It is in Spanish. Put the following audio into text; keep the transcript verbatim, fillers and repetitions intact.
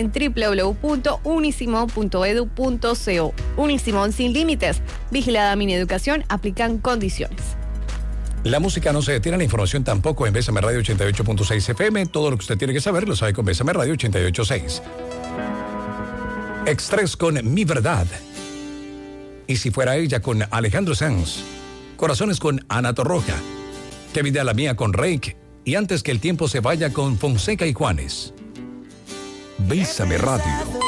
en doble u doble u doble u punto unisimón punto edu punto co. Unisimón sin límites. Vigilada Mineducación. Aplican condiciones. La música no se detiene, la información tampoco en Bésame Radio ochenta y ocho punto seis F M. Todo lo que usted tiene que saber lo sabe con Bésame Radio ochenta y ocho punto seis. Extres con Mi Verdad. Y si fuera ella con Alejandro Sanz. Corazones con Ana Torroja. Que vida la mía con Reik. Y antes que el tiempo se vaya con Fonseca y Juanes. Bésame Radio.